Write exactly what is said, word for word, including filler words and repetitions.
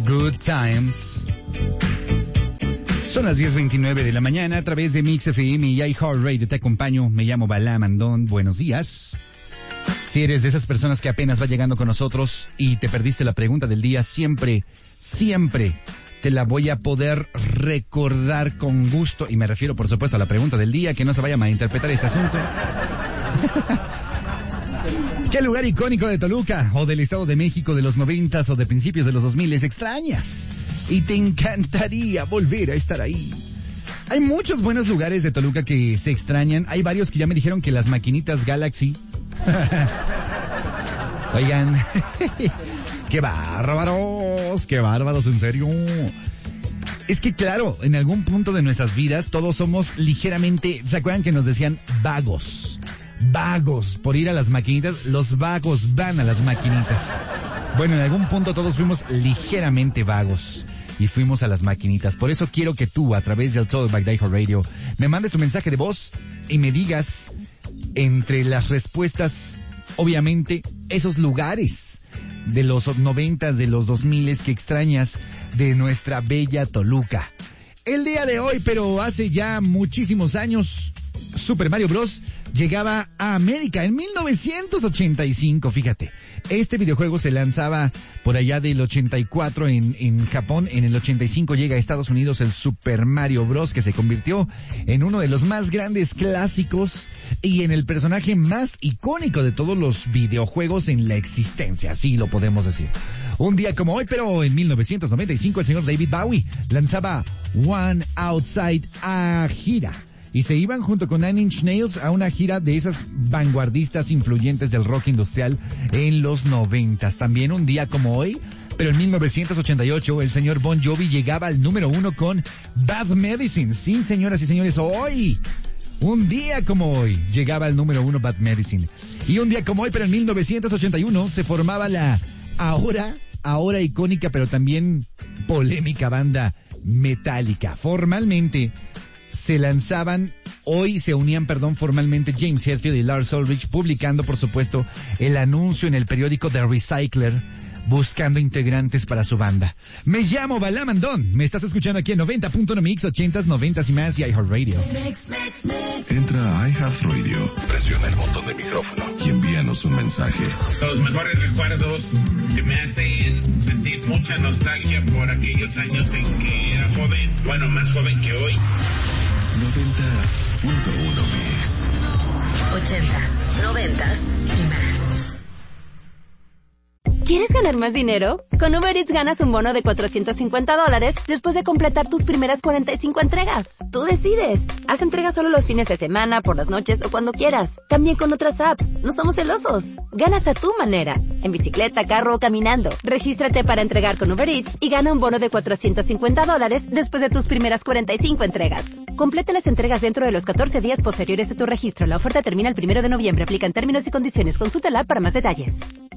Good Times. Son las diez veintinueve de la mañana a través de Mix F M y iHeartRadio. Te acompaño, me llamo Bala Mandón. Buenos días. Si eres de esas personas que apenas va llegando con nosotros y te perdiste la pregunta del día, siempre, siempre te la voy a poder recordar con gusto. Y me refiero, por supuesto, a la pregunta del día, que no se vaya a malinterpretar este asunto. ¿Qué lugar icónico de Toluca o del Estado de México de los noventas o de principios de los dos miles extrañas y te encantaría volver a estar ahí? Hay muchos buenos lugares de Toluca que se extrañan. Hay varios que ya me dijeron que las maquinitas Galaxy. Oigan, qué bárbaros, qué bárbaros, en serio. Es que claro, en algún punto de nuestras vidas todos somos ligeramente, ¿se acuerdan que nos decían vagos? Vagos por ir a las maquinitas. Los vagos van a las maquinitas. Bueno, en algún punto todos fuimos ligeramente vagos y fuimos a las maquinitas. Por eso quiero que tú, a través del Talkback de iHeartRadio, me mandes tu mensaje de voz y me digas, entre las respuestas, obviamente, esos lugares de los noventas, de los dos miles que extrañas de nuestra bella Toluca. El día de hoy, pero hace ya muchísimos años, Super Mario Bros. Llegaba a América en mil novecientos ochenta y cinco, fíjate. Este videojuego se lanzaba por allá del ochenta y cuatro en, en Japón. En el ochenta y cinco llega a Estados Unidos el Super Mario Bros. Que se convirtió en uno de los más grandes clásicos y en el personaje más icónico de todos los videojuegos en la existencia, así lo podemos decir. Un día como hoy, pero en mil novecientos noventa y cinco, el señor David Bowie lanzaba One Outside a gira. Y se iban junto con Nine Inch Nails a una gira de esas vanguardistas influyentes del rock industrial en los noventas. También un día como hoy, pero en mil novecientos ochenta y ocho, el señor Bon Jovi llegaba al número uno con Bad Medicine. Sí, señoras y señores, hoy, un día como hoy, llegaba al número uno Bad Medicine. Y un día como hoy, pero en mil novecientos ochenta y uno, se formaba la ahora, ahora icónica, pero también polémica banda Metallica. Formalmente se lanzaban, hoy se unían, perdón, formalmente James Hetfield y Lars Ulrich, publicando, por supuesto, el anuncio en el periódico The Recycler, buscando integrantes para su banda. Me llamo Bala Mandón, me estás escuchando aquí en noventa punto uno Mix, ochentas, noventas y más, y iHeartRadio. Entra a iHeartRadio, presiona el botón de micrófono y envíanos un mensaje. Los mejores recuerdos que me hacen sentir mucha nostalgia por aquellos años en que era joven, bueno, más joven que hoy. noventa punto uno Mix. Ochentas, noventas y más. ¿Quieres ganar más dinero? Con Uber Eats ganas un bono de cuatrocientos cincuenta dólares después de completar tus primeras cuarenta y cinco entregas. Tú decides. Haz entregas solo los fines de semana, por las noches o cuando quieras. También con otras apps. No somos celosos. Ganas a tu manera. En bicicleta, carro o caminando. Regístrate para entregar con Uber Eats y gana un bono de cuatrocientos cincuenta dólares después de tus primeras cuarenta y cinco entregas. Completa las entregas dentro de los catorce días posteriores a tu registro. La oferta termina el primero de noviembre. Aplican términos y condiciones. Consulta la app para más detalles.